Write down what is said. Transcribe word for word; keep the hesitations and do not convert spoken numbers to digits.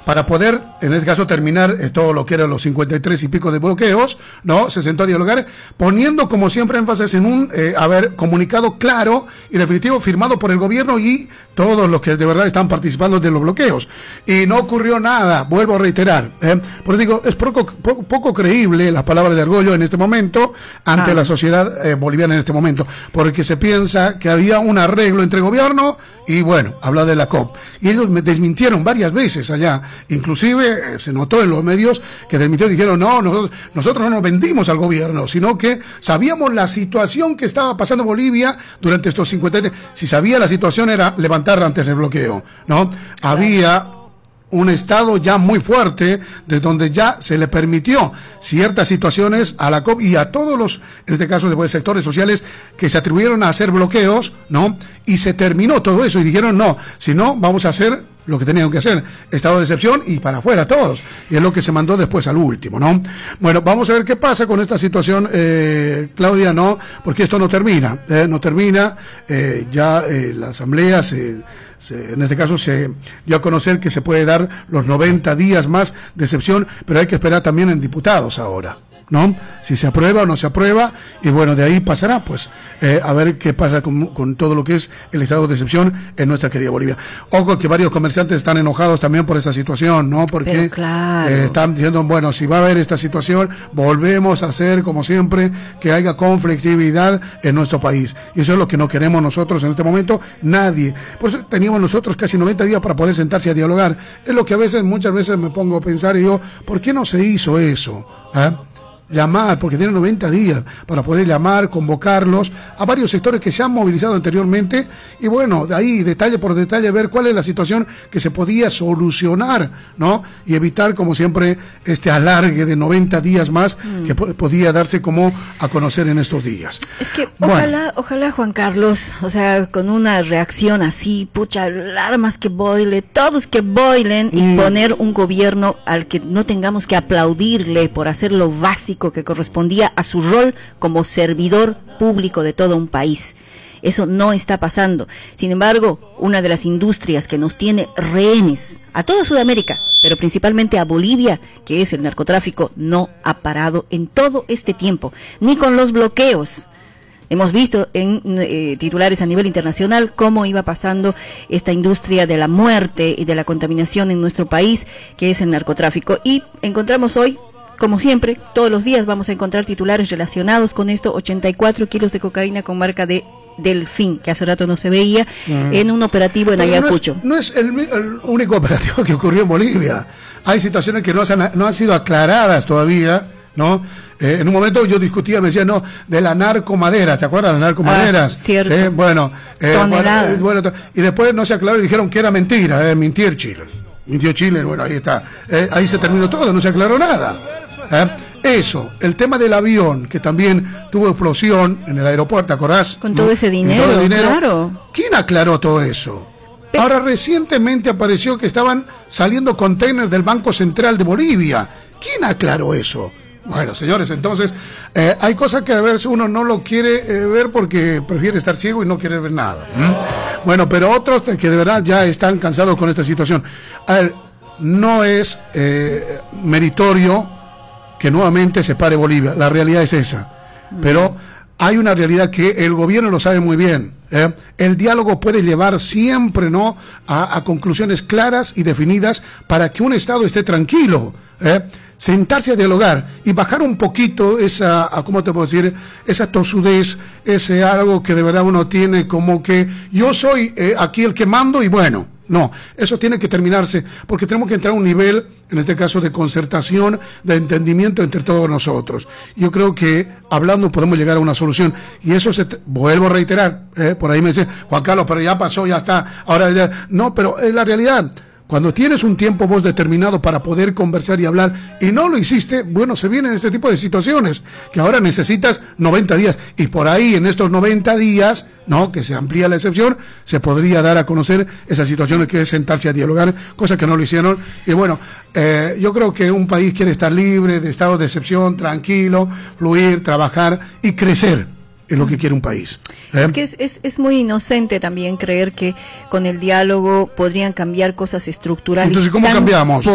para poder, en este caso, terminar eh, todo lo que eran los cincuenta y tres y pico de bloqueos, ¿no? Se sentó a dialogar, poniendo como siempre énfasis en un, eh, haber comunicado claro y definitivo firmado por el gobierno y todos los que de verdad están participando de los bloqueos. Y no ocurrió nada, vuelvo a reiterar. ¿eh? Por eso digo, es poco, poco, poco creíble las palabras de Argollo en este momento, ante ah. la sociedad eh, boliviana en este momento, porque se piensa que había un arreglo entre el gobierno y, bueno, habla de la C O P. Y ellos me desmintieron varias veces allá, inclusive eh, se notó en los medios que desmintieron y dijeron, no, nosotros, nosotros no nos vendimos al gobierno, sino que sabíamos la situación que estaba pasando en Bolivia durante estos cincuenta años. Si sabía la situación era levantarla antes del bloqueo, ¿no? Claro. Había un estado ya muy fuerte, de donde ya se le permitió ciertas situaciones a la C O P y a todos los, en este caso, de sectores sociales que se atribuyeron a hacer bloqueos, ¿no? Y se terminó todo eso y dijeron, no, si no, vamos a hacer lo que tenían que hacer, estado de excepción y para afuera todos, y es lo que se mandó después al último, ¿no? Bueno, vamos a ver qué pasa con esta situación, eh, Claudia, ¿no? Porque esto no termina, eh, no termina, eh, ya eh, la asamblea se... Se, en este caso se dio a conocer que se puede dar los noventa días más de excepción, pero hay que esperar también en diputados ahora, ¿no? Si se aprueba o no se aprueba, y bueno, de ahí pasará, pues, eh, a ver qué pasa con, con todo lo que es el estado de excepción en nuestra querida Bolivia. Ojo que varios comerciantes están enojados también por esta situación, ¿no? Porque claro. eh, están diciendo, bueno, si va a haber esta situación, volvemos a hacer, como siempre, que haya conflictividad en nuestro país. Y eso es lo que no queremos nosotros en este momento, nadie. Por eso teníamos nosotros casi noventa días para poder sentarse a dialogar. Es lo que a veces, muchas veces me pongo a pensar y digo, ¿por qué no se hizo eso? ¿Eh? Llamar, porque tienen noventa días para poder llamar, convocarlos a varios sectores que se han movilizado anteriormente y bueno, de ahí detalle por detalle ver cuál es la situación que se podía solucionar, ¿no? Y evitar como siempre este alargue de noventa días más mm. que po podía darse como a conocer en estos días. Es que bueno. ojalá, ojalá Juan Carlos, o sea, con una reacción así, pucha, alarmas que boilen, todos que boilen mm. y poner un gobierno al que no tengamos que aplaudirle por hacer lo básico que correspondía a su rol como servidor público de todo un país. Eso no está pasando. Sin embargo, una de las industrias que nos tiene rehenes a toda Sudamérica, pero principalmente a Bolivia, que es el narcotráfico, no ha parado en todo este tiempo, ni con los bloqueos. Hemos visto en eh, titulares a nivel internacional cómo iba pasando esta industria de la muerte y de la contaminación en nuestro país, que es el narcotráfico. Y encontramos hoy, como siempre, todos los días vamos a encontrar titulares relacionados con esto, ochenta y cuatro kilos de cocaína con marca de Delfín, que hace rato no se veía, uh-huh. en un operativo en Pero Ayacucho. No es, no es el, el único operativo que ocurrió en Bolivia. Hay situaciones que no, se han, no han sido aclaradas todavía, ¿no? Eh, en un momento yo discutía, me decía, no, de la narcomadera, ¿te acuerdas? Las narcomaderas. Ah, cierto. ¿Sí? Bueno, eh, bueno, eh, bueno, y después no se aclaró y dijeron que era mentira, eh, mintió Chile. Mintió Chile, bueno, ahí está. Eh, ahí se terminó todo, no se aclaró nada. ¿Eh? Eso, el tema del avión, que también tuvo explosión en el aeropuerto, ¿te acordás? Con todo ¿no? ese dinero, todo el dinero, claro. ¿Quién aclaró todo eso? Pero... Ahora recientemente apareció que estaban saliendo containers del Banco Central de Bolivia. ¿Quién aclaró eso? Bueno, señores, entonces eh, hay cosas que a veces uno no lo quiere eh, ver porque prefiere estar ciego y no quiere ver nada. ¿Mm? Bueno, pero otros que de verdad ya están cansados con esta situación. A ver, no es eh, meritorio que nuevamente se pare Bolivia, la realidad es esa, pero hay una realidad que el gobierno lo sabe muy bien, ¿eh? El diálogo puede llevar siempre, ¿no?, a, a conclusiones claras y definidas para que un Estado esté tranquilo, ¿eh? Sentarse a dialogar y bajar un poquito esa, ¿cómo te puedo decir?, esa tosudez, ese algo que de verdad uno tiene como que yo soy eh, aquí el que mando y bueno. No, eso tiene que terminarse, porque tenemos que entrar a un nivel, en este caso, de concertación, de entendimiento entre todos nosotros. Yo creo que hablando podemos llegar a una solución, y eso se, vuelvo a reiterar, ¿eh? Por ahí me dice, Juan Carlos, pero ya pasó, ya está, ahora ya, no, pero es la realidad. Cuando tienes un tiempo vos determinado para poder conversar y hablar y no lo hiciste, bueno, se vienen este tipo de situaciones que ahora necesitas noventa días y por ahí en estos noventa días, ¿no?, que se amplía la excepción, se podría dar a conocer esas situaciones que es sentarse a dialogar, cosa que no lo hicieron. Y bueno, eh, yo creo que un país quiere estar libre de estado de excepción, tranquilo, fluir, trabajar y crecer. Es lo que quiere un país. ¿Eh? Es que es, es, es muy inocente también creer que con el diálogo podrían cambiar cosas estructurales. Entonces, ¿cómo cambiamos?